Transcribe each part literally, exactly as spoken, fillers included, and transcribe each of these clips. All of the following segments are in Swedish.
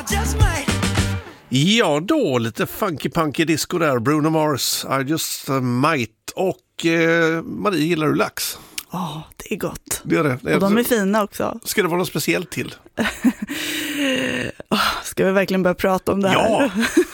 just might. Ja då, lite funky punky disco där. Bruno Mars, I just might. Och eh, Marie, gillar du lax? Ja, oh, det är gott. Det är det. Och de är fina också. Ska det vara något speciellt till? oh, ska vi verkligen börja prata om det här? Ja!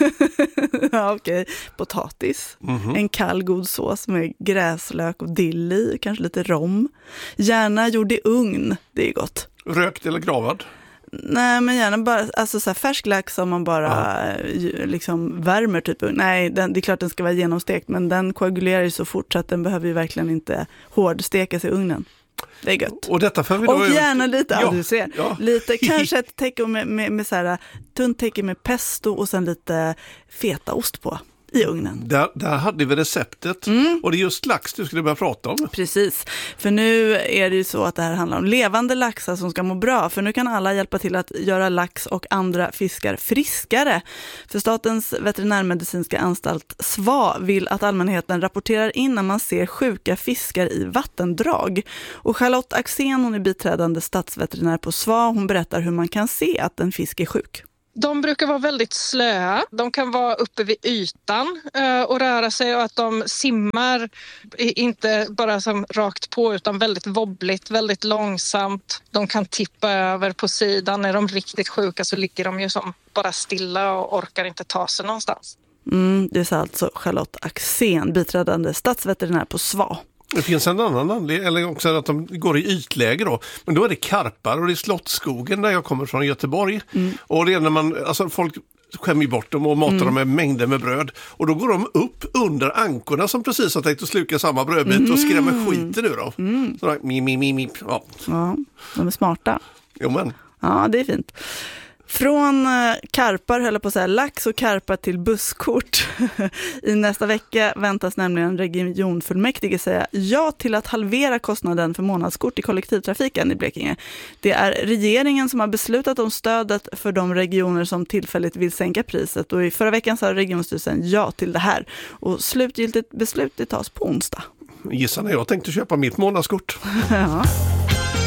Ja, okej. Okay. Potatis, Mm-hmm. en kall god sås med gräslök och dill i, kanske lite rom. Gärna gjord i ugn, det är gott. Rökt eller gravad? Nej, men gärna bara, alltså så här färsk lax som man bara ja. liksom värmer typ. Nej, den, det är klart den ska vara genomstekt, men den koagulerar ju så fort så att den behöver ju verkligen inte hårdstekas i ugnen. Det är gött. Och detta för vi då och gärna lite, ja, ja du ser. Ja. Lite, kanske ett täcke med, med, med så här, tunt täcke med pesto och sen lite fetaost på i ugnen. Där, där hade vi receptet. Mm. Och det är just lax du skulle börja prata om. Precis, för nu är det ju så att det här handlar om levande laxar som ska må bra. För nu kan alla hjälpa till att göra lax och andra fiskar friskare. För Statens veterinärmedicinska anstalt S V A vill att allmänheten rapporterar in när man ser sjuka fiskar i vattendrag. Och Charlotte Axén, hon är biträdande statsveterinär på S V A. Hon berättar hur man kan se att en fisk är sjuk. De brukar vara väldigt slöa. De kan vara uppe vid ytan och röra sig, och att de simmar inte bara som rakt på utan väldigt wobbligt, väldigt långsamt. De kan tippa över på sidan. När de är riktigt sjuka så ligger de ju som bara stilla och orkar inte ta sig någonstans. Mm, det är alltså Charlotte Axén, biträdande statsveterinär på S V A. Det finns en annan anledning, eller också att de går i ytläge då. Men då är det karpar och det är Slottsskogen där jag kommer från, Göteborg. Mm. Och det är när man, alltså folk skämmer bort dem och matar mm. dem med mängder med bröd. Och då går de upp under ankorna som precis har tänkt att sluka samma brödbit mm. och skrämmer skiten ur dem. Mm. Sådär, mi, mi, mi, mi. Ja. Ja, de är smarta. Jo men. Ja, det är fint. Från karpar, höll på att säga, lax och karpar till busskort. I nästa vecka väntas nämligen regionfullmäktige säga ja till att halvera kostnaden för månadskort i kollektivtrafiken i Blekinge. Det är regeringen som har beslutat om stödet för de regioner som tillfälligt vill sänka priset. Och i förra veckan sa regionstyrelsen ja till det här. Och slutgiltigt beslut det tas på onsdag. Gissar när jag tänkte köpa mitt månadskort. Ja.